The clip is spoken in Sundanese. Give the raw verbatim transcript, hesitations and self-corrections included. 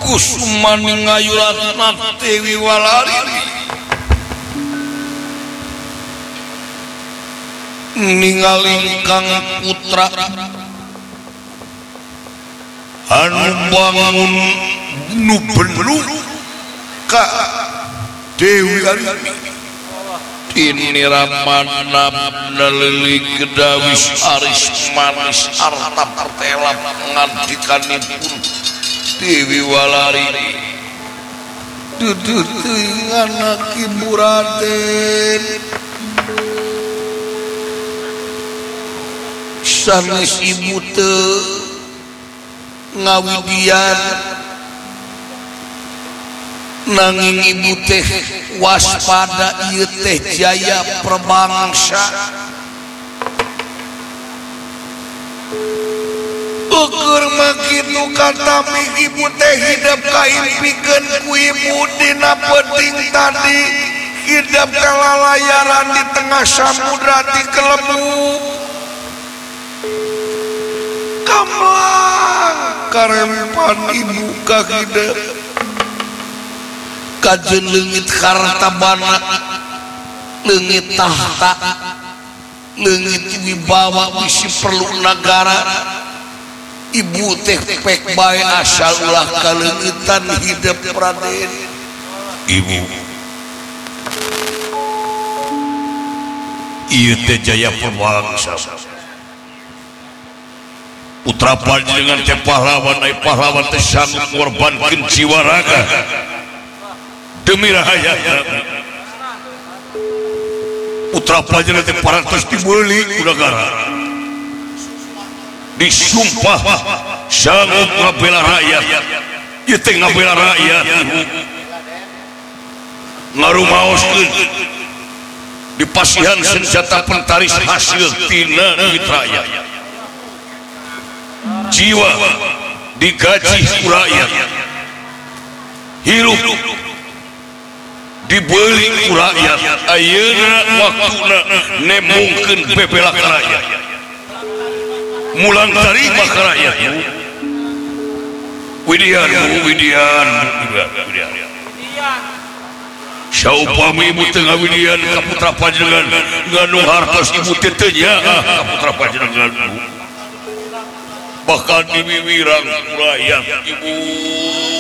Kusumani ngayulatna Dewi Walari ningali Kang Putra anu bangun nu bener ka Dewi Walari ini ramana nalili gedawis aris manis arta pertelap ngantikanipun Dewi Walari dudu teuing anak ibu Raden sanes ibu teu ngawidian nanging ibu teh waspada ieu teh jaya perbangsa ukur makitu kata ibu teh hidup kaimpikeun ku ibu dina penting tadi hidup kalalayaran di tengah samudra di kelebu kamlang karempan ibu ka hidup kajen leungit hartabana leungit tahta leungit wibawa bisi perlu negara ibu teh pek bae asal ulah kaleungitan hidup Raden ibu ieu teh jaya pembangsa putra panjenengan teh pahlawan ai pahlawan teh sanggup ngorbankeun jiwa raga demi rahayana putra panjenengan teh parantos dibeuli ku negara disumpah sanggup ngabela rakyat ieu teh ngabela rakyat ngarumaoskeun dipasihan senjata pentaris hasil tina duit rakyat jiwa digaji ku rakyat hirup dibeli ku rakyat ayeuna waktuna nemungkeun bebela ka rakyat mulang tarima ka rakyat widian widian widian saupami ibu teu ngawidian ka putra panjenengan nganu hartos ibu teh teu nyaah ka putra panjenengan bahkan diwiwirang ku rakyat ibu